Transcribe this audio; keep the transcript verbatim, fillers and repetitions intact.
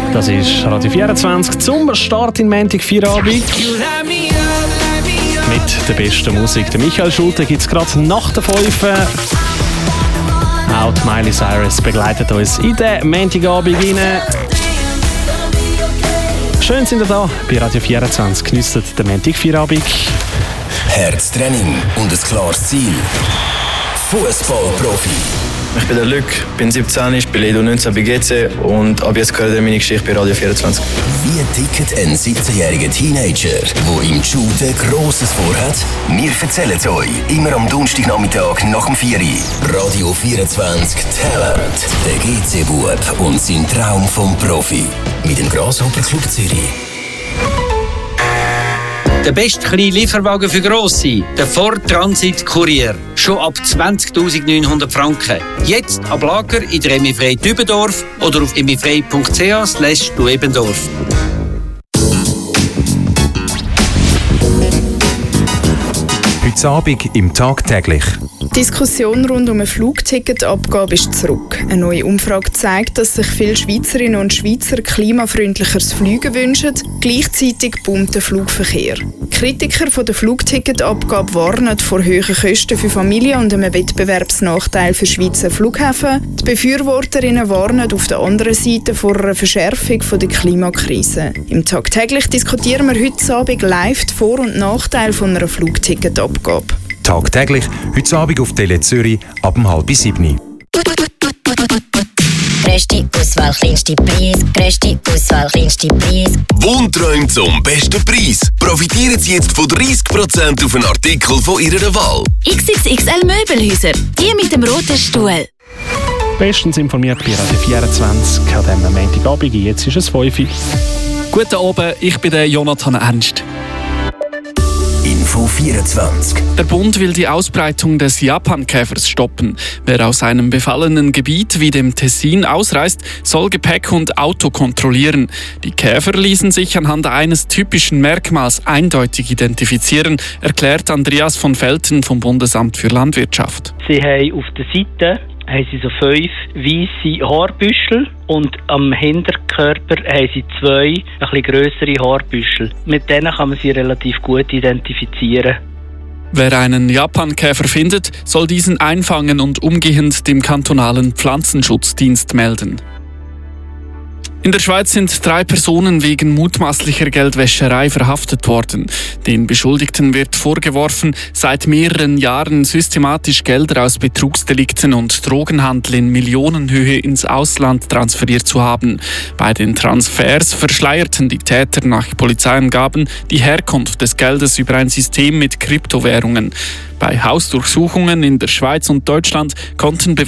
Das ist Radio vierundzwanzig zum Start in Montag Feierabend. Mit der besten Musik. Der Michael Schulte gibt es gerade nach der fünf. Auch die Miley Cyrus begleitet uns in den Montagabend rein. Schön sind ihr da bei Radio vierundzwanzig. Geniessen den Montag Feierabend. Herztraining und ein klares Ziel. Fußballprofi. Ich bin der Luc, bin siebzehn, spiele Edo neunzehn bei G C und ab jetzt gehört meine Geschichte bei Radio vierundzwanzig. Wie tickt ein siebzehnjähriger Teenager, der im Shooten Grosses vorhat? Wir erzählen es euch immer am Donnerstagnachmittag nach dem vier Uhr. Radio vierundzwanzig Talent. Der G C-Bub und sein Traum vom Profi. Mit dem Grasshopper Club Zürich. Der beste kleine Lieferwagen für Grosse, der Ford Transit Courier. Schon ab zwanzigtausendneunhundert Franken. Jetzt ab Lager in der Emifrei Dübendorf oder auf emifrei punkt c h slash duebendorf. Heute Abend im Tagtäglich. Die Diskussion rund um eine Flugticketabgabe ist zurück. Eine neue Umfrage zeigt, dass sich viele Schweizerinnen und Schweizer klimafreundlicheres Fliegen wünschen. Gleichzeitig boomt der Flugverkehr. Kritiker von der Flugticketabgabe warnen vor hohen Kosten für Familien und einem Wettbewerbsnachteil für Schweizer Flughäfen. Die Befürworterinnen warnen auf der anderen Seite vor einer Verschärfung der Klimakrise. Im Tagtäglich diskutieren wir heute Abend live die Vor- und Nachteile von einer Flugticketabgabe. Tagtäglich, heute Abend auf Tele Zürich ab um halb sieben. Grösste Auswahl, kleinste Preis. Grösste Auswahl, kleinste Preis. Wundträume zum besten Preis. Profitieren Sie jetzt von dreißig Prozent auf einen Artikel von Ihrer Wahl. X X X L Möbelhäuser. Die mit dem roten Stuhl. Bestens informiert bei Radio vierundzwanzig an diesem Montagabend. Jetzt ist es fünf Uhr. Guten Abend, ich bin der Jonathan Ernst. Info vierundzwanzig. Der Bund will die Ausbreitung des Japankäfers stoppen. Wer aus einem befallenen Gebiet wie dem Tessin ausreist, soll Gepäck und Auto kontrollieren. Die Käfer ließen sich anhand eines typischen Merkmals eindeutig identifizieren, erklärt Andreas von Velten vom Bundesamt für Landwirtschaft. Sie haben auf der Seite haben sie so fünf weisse Haarbüschel und am Hinterkörper haben sie zwei ein bisschen grössere Haarbüschel. Mit denen kann man sie relativ gut identifizieren. Wer einen Japankäfer findet, soll diesen einfangen und umgehend dem kantonalen Pflanzenschutzdienst melden. In der Schweiz sind drei Personen wegen mutmaßlicher Geldwäscherei verhaftet worden. Den Beschuldigten wird vorgeworfen, seit mehreren Jahren systematisch Gelder aus Betrugsdelikten und Drogenhandel in Millionenhöhe ins Ausland transferiert zu haben. Bei den Transfers verschleierten die Täter nach Polizeiangaben die Herkunft des Geldes über ein System mit Kryptowährungen. Bei Hausdurchsuchungen in der Schweiz und Deutschland konnten